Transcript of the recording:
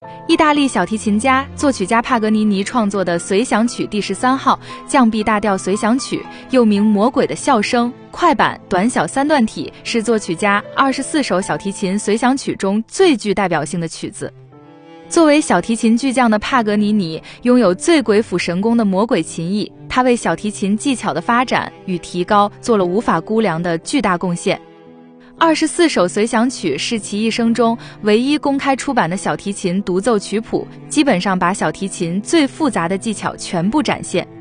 意大利小提琴家、作曲家帕格尼尼创作的随想曲第13号降 B 大调随想曲，又名《魔鬼的笑声》，快板、短小三段体，是作曲家24首小提琴随想曲中最具代表性的曲子。作为小提琴巨匠的帕格尼尼，拥有最鬼斧神工的魔鬼琴艺，他为小提琴技巧的发展与提高做了无法估量的巨大贡献。24首随想曲是其一生中唯一公开出版的小提琴独奏曲谱，基本上把小提琴最复杂的技巧全部展现。